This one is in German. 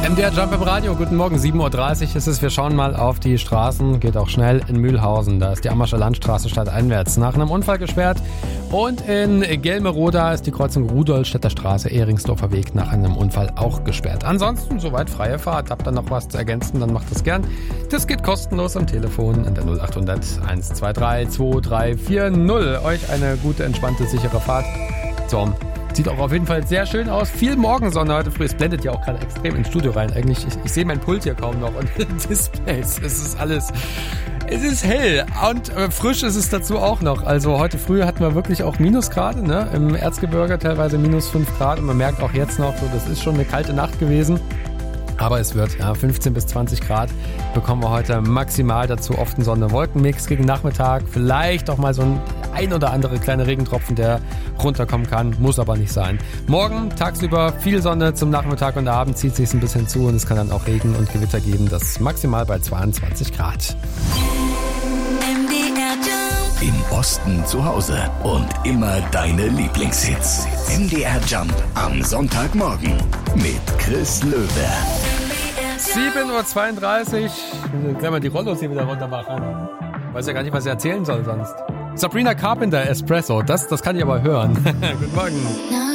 MDR Jump im Radio, guten Morgen, 7.30 Uhr ist es. Wir schauen mal auf die Straßen, geht auch schnell in Mühlhausen. Da ist die Ammerscher Landstraße stadteinwärts nach einem Unfall gesperrt. Und in Gelmeroda ist die Kreuzung Rudolstädter Straße, Ehringsdorfer Weg nach einem Unfall auch gesperrt. Ansonsten soweit freie Fahrt. Habt ihr noch was zu ergänzen, dann macht das gern. Das geht kostenlos am Telefon an der 0800 123 2340. Euch eine gute, entspannte, sichere Fahrt. So. Sieht auch auf jeden Fall sehr schön aus. Viel Morgensonne heute früh. Es blendet ja auch gerade extrem ins Studio rein. Eigentlich, ich sehe mein Pult hier kaum noch und Displays. Es ist alles, es ist hell und frisch ist es dazu auch noch. Also heute früh hatten wir wirklich auch Minusgrade, ne? Im Erzgebirge teilweise minus 5 Grad und man merkt auch jetzt noch, so, das ist schon eine kalte Nacht gewesen. Aber es wird 15 bis 20 Grad bekommen wir heute maximal, dazu oft ein Sonne-Wolkenmix gegen Nachmittag. Vielleicht auch mal so ein oder andere kleine Regentropfen, der runterkommen kann, muss aber nicht sein. Morgen tagsüber viel Sonne, zum Nachmittag und Abend zieht sich ein bisschen zu und es kann dann auch Regen und Gewitter geben. Das ist maximal bei 22 Grad. Im Osten zu Hause und immer deine Lieblingshits. MDR Jump am Sonntagmorgen mit Chris Löwe. 7.32 Uhr. Wenn wir die Rollos hier wieder runter machen. Weiß ja gar nicht, was ich erzählen soll sonst. Sabrina Carpenter, Espresso. Das kann ich aber hören. Guten Morgen.